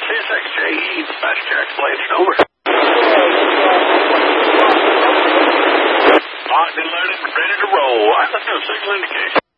CSXJE, dispatch to explanation, over. Locked and loaded, ready to roll. Signal indication.